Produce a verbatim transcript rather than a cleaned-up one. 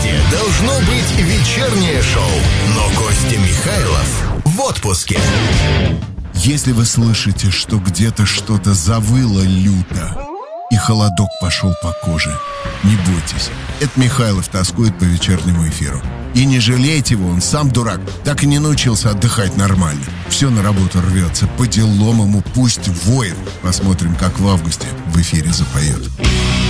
выпуске должно быть вечернее шоу, но Костя Михайлов в отпуске. Если вы слышите, что где-то что-то завыло люто и холодок пошел по коже, не бойтесь. Это Михайлов тоскует по вечернему эфиру. И не жалейте его, он сам дурак. Так и не научился отдыхать нормально. Все на работу рвется, по делам ему пусть воет. Посмотрим, как в августе в эфире запоет.